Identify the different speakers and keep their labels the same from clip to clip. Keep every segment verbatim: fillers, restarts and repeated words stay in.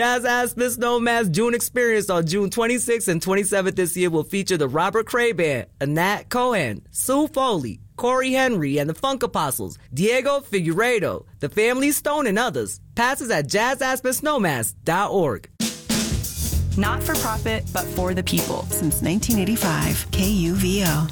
Speaker 1: Jazz Aspen Snowmass June Experience on June twenty-sixth and twenty-seventh this year will feature the Robert Cray Band, Anat Cohen, Sue Foley, Corey Henry and the Funk Apostles, Diego Figueiredo, the Family Stone, and others. Passes at jazz aspen snowmass dot org.
Speaker 2: Not for profit, but for the people.
Speaker 3: Since nineteen eighty-five, K U V O.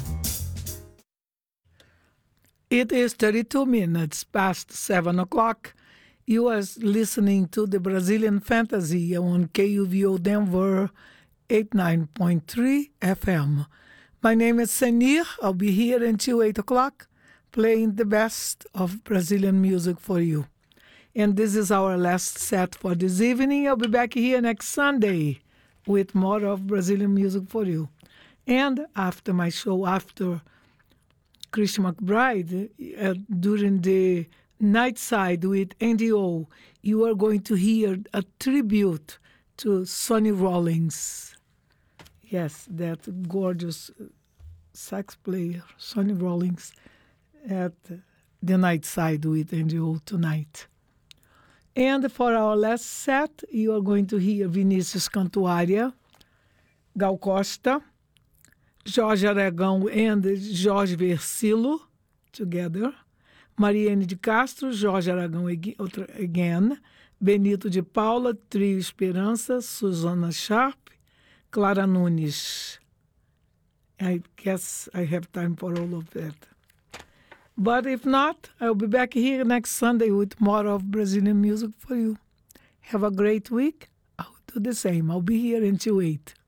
Speaker 4: It is thirty-two minutes past seven o'clock. You are listening to the Brazilian Fantasy on K U V O Denver eighty-nine point three F M. My name is Senir. I'll be here until eight o'clock playing the best of Brazilian music for you. And this is our last set for this evening. I'll be back here next Sunday with more of Brazilian music for you. And after my show, after Christian McBride, uh, during the Night Side with Andy O, you are going to hear a tribute to Sonny Rollins. Yes, that gorgeous sax player, Sonny Rollins, at the Night Side with Andy O tonight. And for our last set, you are going to hear Vinícius Cantuária, Gal Costa, Jorge Aragão and Jorge Versilo together, Mariane de Castro, Jorge Aragão again, Benito de Paula, Trio Esperança, Susana Sharp, Clara Nunes. I guess I have time for all of that. But if not, I'll be back here next Sunday with more of Brazilian music for you. Have a great week. I'll do the same. I'll be here until eight.